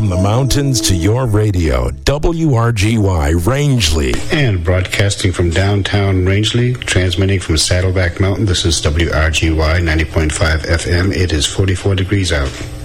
From the mountains to your radio, WRGY Rangeley. And broadcasting from downtown Rangeley, transmitting from Saddleback Mountain, this is WRGY 90.5 FM. It is 44 degrees out.